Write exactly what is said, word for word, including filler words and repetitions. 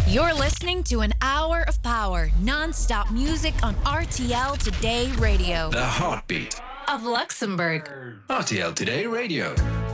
You're listening to an hour of power, non-stop music on R T L Today Radio. The heartbeat of Luxembourg. R T L Today Radio.